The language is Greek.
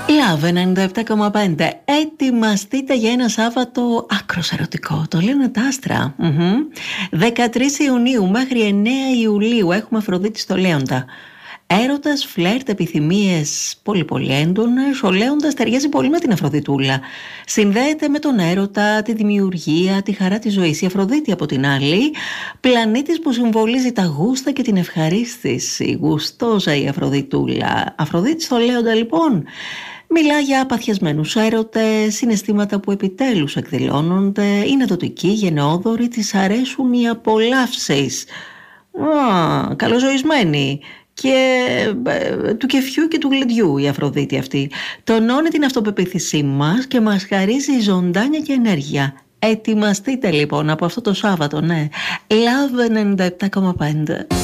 Love 97,5. Ετοιμαστείτε για ένα Σάββατο άκρος ερωτικό. Το λένε τα άστρα. 13 Ιουνίου μέχρι 9 Ιουλίου έχουμε Αφροδίτη στο Λέοντα. Έρωτας, φλερτ, επιθυμίες πολύ έντονες. Ο Λέοντας ταιριάζει πολύ με την Αφροδιτούλα. Συνδέεται με τον έρωτα, τη δημιουργία, τη χαρά της ζωής. Η Αφροδίτη από την άλλη, πλανήτης που συμβολίζει τα γούστα και την ευχαρίστηση. Γουστόζα η Αφροδιτούλα. Αφροδίτη στο Λέοντα λοιπόν μιλά για παθιασμένους έρωτες, συναισθήματα που επιτέλους εκδηλώνονται, είναι δοτική, γενναιόδορη, της αρέσουν οι απολαύσεις. Καλοζωισμένη. Και του κεφιού και του γλεντιού η Αφροδίτη αυτή. Τονώνει την αυτοπεποίθησή μας και μας χαρίζει ζωντάνια και ενέργεια. Ετοιμαστείτε λοιπόν από αυτό το Σάββατο, ναι. Love 97,5.